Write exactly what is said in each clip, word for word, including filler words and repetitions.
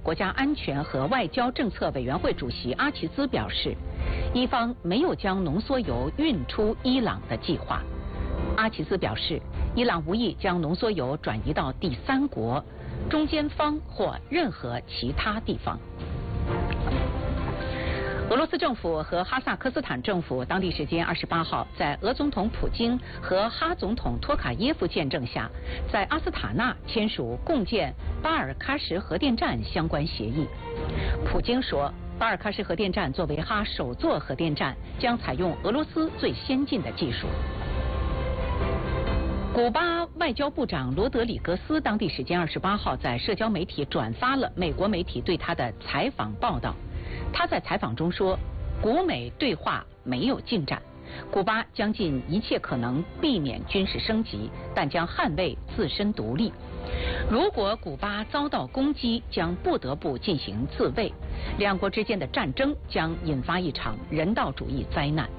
国家安全和外交政策委员会主席阿齐兹表示，伊方没有将浓缩铀运出伊朗的计划。阿齐兹表示，伊朗无意将浓缩铀转移到第三国、中间方或任何其他地方。俄罗斯政府和哈萨克斯坦政府当地时间二十八号，在俄总统普京和哈总统托卡耶夫见证下，在阿斯塔纳签署共建巴尔喀什核电站相关协议。普京说，巴尔喀什核电站作为哈首座核电站，将采用俄罗斯最先进的技术。古巴外交部长罗德里格斯当地时间二十八号在社交媒体转发了美国媒体对他的采访报道。他在采访中说，古美对话没有进展，古巴将尽一切可能避免军事升级，但将捍卫自身独立。如果古巴遭到攻击，将不得不进行自卫，两国之间的战争将引发一场人道主义灾难。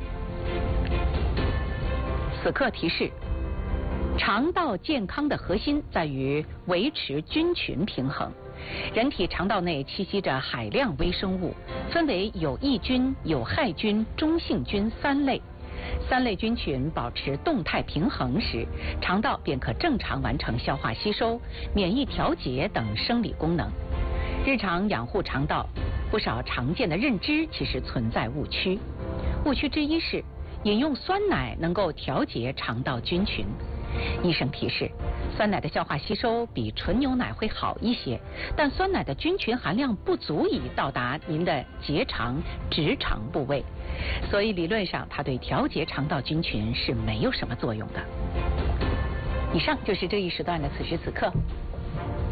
此刻提示：肠道健康的核心在于维持菌群平衡。人体肠道内栖息着海量微生物，分为有益菌、有害菌、中性菌三类。三类菌群保持动态平衡时，肠道便可正常完成消化吸收、免疫调节等生理功能。日常养护肠道，不少常见的认知其实存在误区。误区之一是饮用酸奶能够调节肠道菌群。医生提示，酸奶的消化吸收比纯牛奶会好一些，但酸奶的菌群含量不足以到达您的结肠、直肠部位，所以理论上它对调节肠道菌群是没有什么作用的。以上就是这一时段的此时此刻。